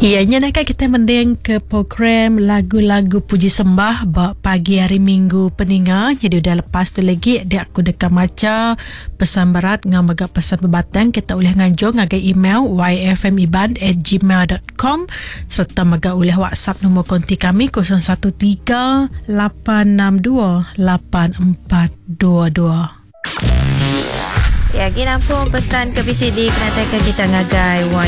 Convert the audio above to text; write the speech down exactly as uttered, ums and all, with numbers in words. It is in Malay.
Ianya nak kita mendeng ke program lagu-lagu puji sembah bak pagi hari Minggu peninga. Jadi udah lepas tu lagi dia aku dekat maca pesan berat ngam agak pesan berbatang kita boleh nganjung ngagai email y f m iban at gmail dot com serta maga boleh WhatsApp nombor konti kami kosong satu tiga lapan enam dua lapan empat dua dua. Ya, kita nampung pesan ke P C D kenatakan kita ngagai